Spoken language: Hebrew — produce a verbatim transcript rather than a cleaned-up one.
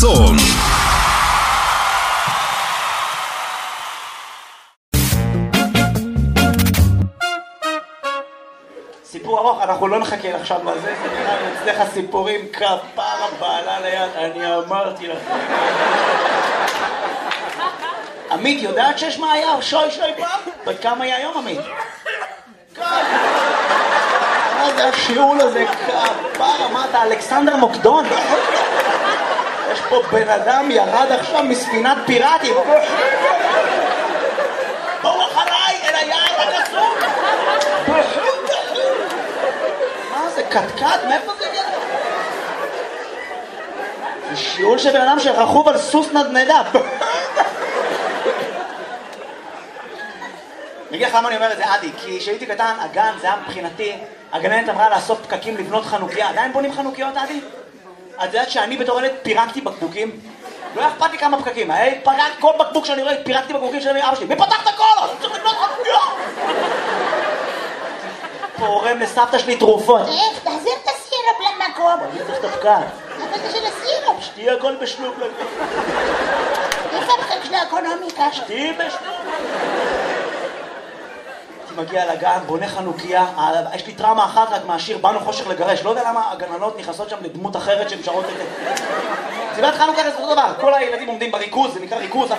חסון. סיפור ארוך, אנחנו לא נחכה עכשיו לזה, זה נראה לי אצלך סיפורים כפרה בעלה ליד, אני אמרתי לך. עמית, יודעת שיש מה היה? שוי שוי פעם? בת כמה היה היום, עמית? כפרה. מה זה השיעול הזה? כפרה, מה אתה, אלכסנדר מוקדון? יש פה בן אדם ירד עכשיו מספינת פיראטים. בואו אחריי אל היעד הגסות. מה זה, קטקט? מאיפה זה הגיע? זה שיעול של בן אדם שרכוב על סוס נדנדה. אני אגיד לך למה אני אומר את זה, עדי, כי כשהייתי קטן, הגן, זה היה מבחינתי, הגננת אמרה לאסוף פקקים לבנות חנוכיה. עדיין בונים חנוכיות, עדי? את יודעת שאני בתור ילד פירקתי בקבוקים? לא אכפת לי כמה פקקים, פרק כל בקבוק שאני רואה, פירקתי בקבוקים של אבא שלי, ופתח את הכל, אני צריך לבנות חנוכיה! פורם לסבתא שלי תרופות. איך, תחזיר את הסירופ למקום. אני צריך את הפקק. אבל זה של הסירופ. שתהיה הכל בשלוק. איפה הפקק של האקונומיקה? שתהיה בשלוק. הייתי מגיע לגן, בונה חנוכיה, יש לי טראומה אחת רק מהשיר באנו חושך לגרש, לא יודע למה הגננות נכנסות שם לדמות אחרת שהן שרות את זה. סיבת חנוכה זה אותו דבר, כל הילדים עומדים בריכוז, זה נקרא ריכוז,